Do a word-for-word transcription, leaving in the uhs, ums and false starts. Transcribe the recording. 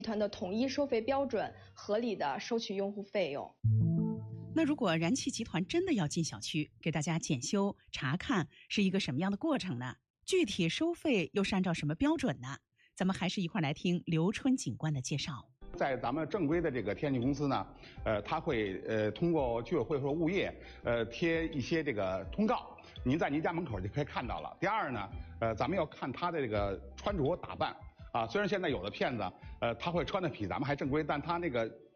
团的统一收费标准，合理的收取用户费用。 那如果燃气集团真的要进小区给大家检修查看，是一个什么样的过程呢？具体收费又是按照什么标准呢？咱们还是一块来听刘春警官的介绍。 在咱们正规的这个天然气公司呢，呃，它会呃通过居委会或物业呃贴一些这个通告，您在您家门口就可以看到了。第二呢，呃，咱们要看他的这个穿着打扮啊，虽然现在有的骗子呃他会穿的比咱们还正规，但他那个